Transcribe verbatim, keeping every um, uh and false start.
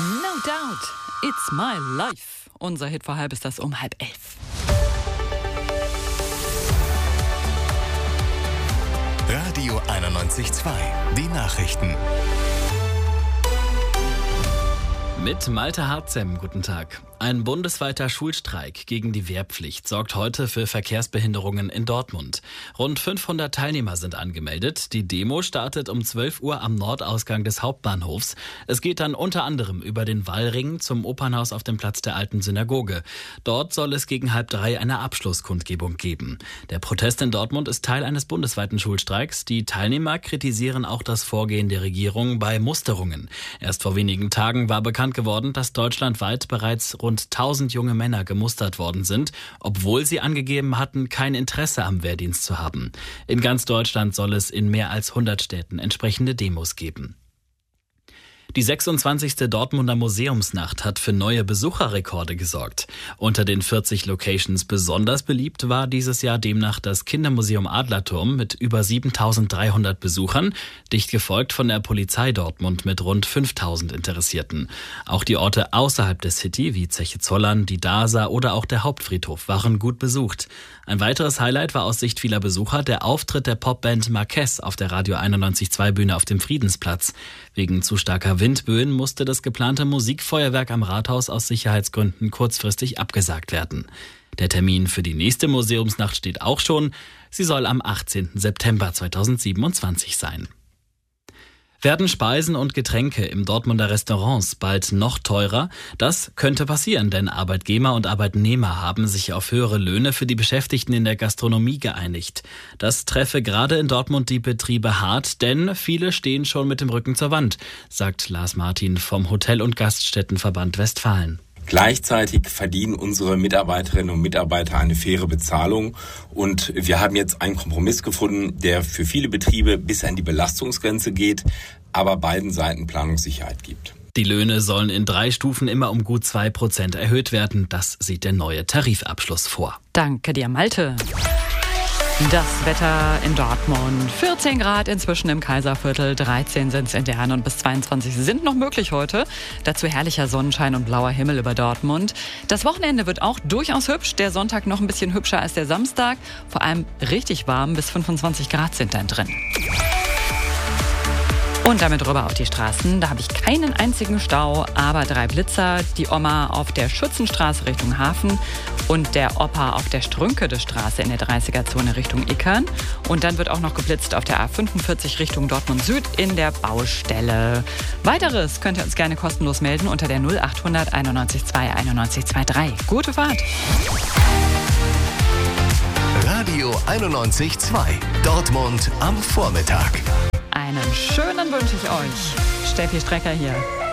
No doubt, it's my life. Unser Hit vor halb ist das um halb elf. Radio einundneunzig Komma zwei, die Nachrichten. Mit Malte Harzem, guten Tag. Ein bundesweiter Schulstreik gegen die Wehrpflicht sorgt heute für Verkehrsbehinderungen in Dortmund. Rund fünfhundert Teilnehmer sind angemeldet. Die Demo startet um zwölf Uhr am Nordausgang des Hauptbahnhofs. Es geht dann unter anderem über den Wallring zum Opernhaus auf dem Platz der Alten Synagoge. Dort soll es gegen halb drei eine Abschlusskundgebung geben. Der Protest in Dortmund ist Teil eines bundesweiten Schulstreiks. Die Teilnehmer kritisieren auch das Vorgehen der Regierung bei Musterungen. Erst vor wenigen Tagen war bekannt geworden, dass deutschlandweit bereits rund tausend junge Männer gemustert worden sind, obwohl sie angegeben hatten, kein Interesse am Wehrdienst zu haben. In ganz Deutschland soll es in mehr als hundert Städten entsprechende Demos geben. Die sechsundzwanzigste Dortmunder Museumsnacht hat für neue Besucherrekorde gesorgt. Unter den vierzig Locations besonders beliebt war dieses Jahr demnach das Kindermuseum Adlerturm mit über siebentausenddreihundert Besuchern, dicht gefolgt von der Polizei Dortmund mit rund fünftausend Interessierten. Auch die Orte außerhalb der City wie Zeche Zollern, die D A S A oder auch der Hauptfriedhof waren gut besucht. Ein weiteres Highlight war aus Sicht vieler Besucher der Auftritt der Popband Marquez auf der Radio einundneunzig Komma zwei Bühne auf dem Friedensplatz. Wegen zu starker Windböen musste das geplante Musikfeuerwerk am Rathaus aus Sicherheitsgründen kurzfristig abgesagt werden. Der Termin für die nächste Museumsnacht steht auch schon. Sie soll am achtzehnten September zweitausendsiebenundzwanzig sein. Werden Speisen und Getränke im Dortmunder Restaurants bald noch teurer? Das könnte passieren, denn Arbeitgeber und Arbeitnehmer haben sich auf höhere Löhne für die Beschäftigten in der Gastronomie geeinigt. Das treffe gerade in Dortmund die Betriebe hart, denn viele stehen schon mit dem Rücken zur Wand, sagt Lars Martin vom Hotel- und Gaststättenverband Westfalen. Gleichzeitig verdienen unsere Mitarbeiterinnen und Mitarbeiter eine faire Bezahlung und wir haben jetzt einen Kompromiss gefunden, der für viele Betriebe bis an die Belastungsgrenze geht, aber beiden Seiten Planungssicherheit gibt. Die Löhne sollen in drei Stufen immer um gut zwei Prozent erhöht werden. Das sieht der neue Tarifabschluss vor. Danke dir, Malte. Das Wetter in Dortmund. vierzehn Grad inzwischen im Kaiserviertel, dreizehn sind es in Dern und bis zweiundzwanzig sind noch möglich heute. Dazu herrlicher Sonnenschein und blauer Himmel über Dortmund. Das Wochenende wird auch durchaus hübsch. Der Sonntag noch ein bisschen hübscher als der Samstag. Vor allem richtig warm, bis fünfundzwanzig Grad sind dann drin. Und damit rüber auf die Straßen. Da habe ich keinen einzigen Stau, aber drei Blitzer. Die Oma auf der Schützenstraße Richtung Hafen und der Opa auf der Strünkedestraße in der dreißiger-Zone Richtung Ickern. Und dann wird auch noch geblitzt auf der A fünfundvierzig Richtung Dortmund Süd in der Baustelle. Weiteres könnt ihr uns gerne kostenlos melden unter der null achthundert einundneunzig zwei einundneunzig dreiundzwanzig. Gute Fahrt! Radio einundneunzig Komma zwei. Dortmund am Vormittag. Einen schönen wünsche ich euch. Steffi Strecker hier.